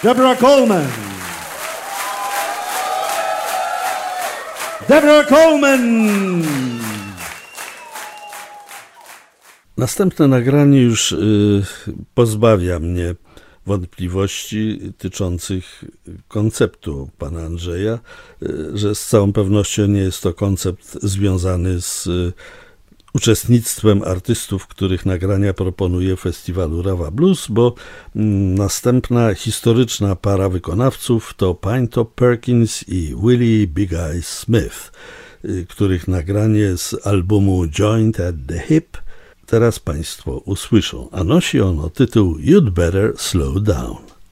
Deborah Coleman. Deborah Coleman! Następne nagranie już pozbawia mnie wątpliwości tyczących konceptu pana Andrzeja, że z całą pewnością nie jest to koncept związany z uczestnictwem artystów, których nagrania proponuje festiwalu Rawa Blues, bo następna historyczna para wykonawców to Pinetop Perkins i Willie Big Eyes Smith, których nagranie z albumu Joint at the Hip teraz państwo usłyszą, a nosi ono tytuł You'd Better Slow Down.